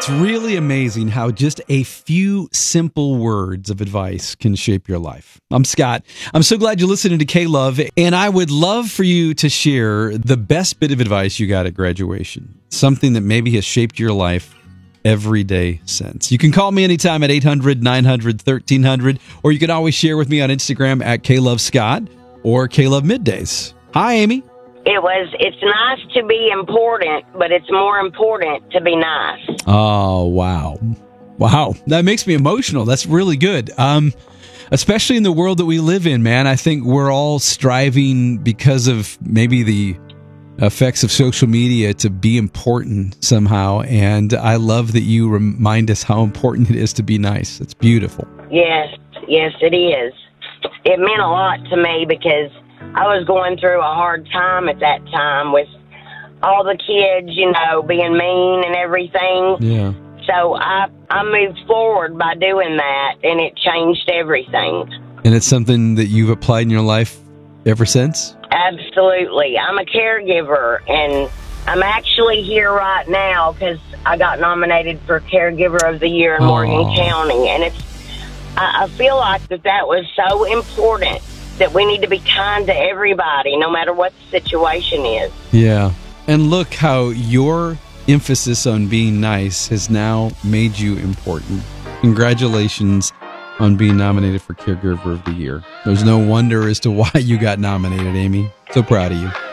It's really amazing how just a few simple words of advice can shape your life. I'm Scott. I'm so glad you're listening to K-Love, and I would love for you to share the best bit of advice you got at graduation, something that maybe has shaped your life every day since. You can call me anytime at 800-900-1300, or you can always share with me on Instagram at KLoveScott or KLove Middays. Hi, Amy. It's nice to be important, but it's more important to be nice. Oh, wow. Wow. That makes me emotional. That's really good. Especially in the world that we live in, man. I think we're all striving because of maybe the effects of social media to be important somehow. And I love that you remind us how important it is to be nice. It's beautiful. Yes, it is. It meant a lot to me because I was going through a hard time at that time with all the kids, being mean and everything. Yeah. So I moved forward by doing that, and it changed everything. And it's something that you've applied in your life ever since? Absolutely. I'm a caregiver, and I'm actually here right now because I got nominated for Caregiver of the Year in Morgan County. And I feel like that was so important, that we need to be kind to everybody, no matter what the situation is. Yeah. And look how your emphasis on being nice has now made you important. Congratulations on being nominated for Caregiver of the Year. There's no wonder as to why you got nominated, Amy. So proud of you.